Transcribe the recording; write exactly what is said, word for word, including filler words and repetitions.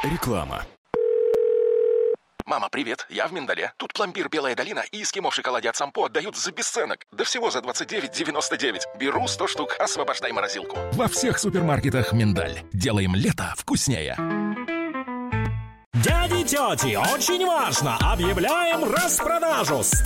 Реклама. Мама, привет, я в Миндале. Тут пломбир «Белая долина» и эскимо в шоколаде от Сампо отдают за бесценок. Да всего за двадцать девять девяносто девять. Беру сто штук, освобождай морозилку. Во всех супермаркетах «Миндаль». Делаем лето вкуснее. Дяди, тети, очень важно! Объявляем распродажу!